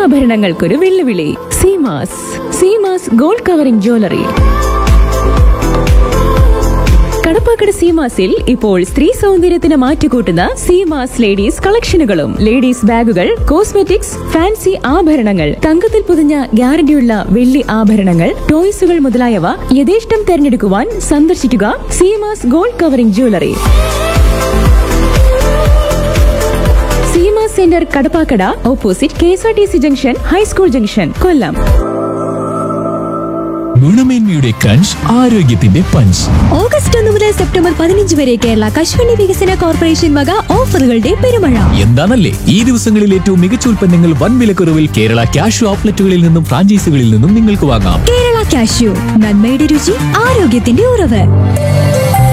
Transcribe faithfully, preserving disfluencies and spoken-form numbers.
സ്വർണ്ണാഭരണങ്ങൾക്കൊരു വെല്ലുവിളി. Seemas Seemas gold covering jewellery. Kadappakada സീമാസിൽ ഇപ്പോൾ സ്ത്രീ സൗന്ദര്യത്തിന് മാറ്റുകൂട്ടുന്ന സീമാസ് ലേഡീസ് കളക്ഷനുകളും ലേഡീസ് ബാഗുകൾ, കോസ്മെറ്റിക്സ്, ഫാൻസി ആഭരണങ്ങൾ, തങ്കത്തിൽ പൊതിഞ്ഞ ഗ്യാരണ്ടിയുള്ള വെള്ളി ആഭരണങ്ങൾ, ടോയ്സുകൾ മുതലായവ യഥേഷ്ടം തെരഞ്ഞെടുക്കുവാൻ സന്ദർശിക്കുക Seemas gold covering jewellery. Seemas centre Kadappakada, opposite K S R T C junction, high school junction, കൊല്ലം. ഗുണമേന്മയുടെ ക്രഞ്ച്, ആരോഗ്യത്തിന്റെ പഞ്ച്. ഓഗസ്റ്റ് ഒന്ന് മുതൽ സെപ്റ്റംബർ പതിനഞ്ച് വരെ കേരള കശുവണ്ടി വികസന കോർപ്പറേഷൻ വക ഓഫറുകളുടെ പെരുമഴ. എന്താണല്ലേ ഈ ദിവസങ്ങളിൽ ഏറ്റവും മികച്ച ഉൽപ്പന്നങ്ങൾ വൻ വിലക്കുറവിൽ കേരള കാഷ്യൂ ഔട്ട്ലെറ്റുകളിൽ നിന്നും ഫ്രാഞ്ചൈസികളിൽ നിന്നും നിങ്ങൾക്ക് വാങ്ങാം. കേരള കാഷ്യൂ, നന്മയുടെ രുചി, ആരോഗ്യത്തിന്റെ ഉറവ്.